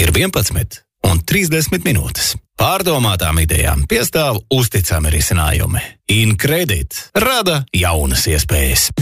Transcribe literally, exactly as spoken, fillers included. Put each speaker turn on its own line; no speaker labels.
Ir vienpadsmit un trīsdesmit minūtes. Pārdomātām idejām piestāv uzticami risinājumi. InCredit rada jaunas iespējas.